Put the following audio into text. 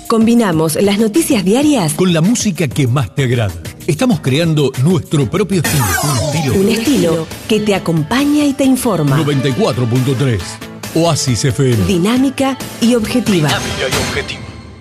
Combinamos las noticias diarias con la música que más te agrada. Estamos creando nuestro propio estilo. Un estilo que te acompaña y te informa. 94.3 Oasis FM. Dinámica y objetiva. Dinámica y objetiva.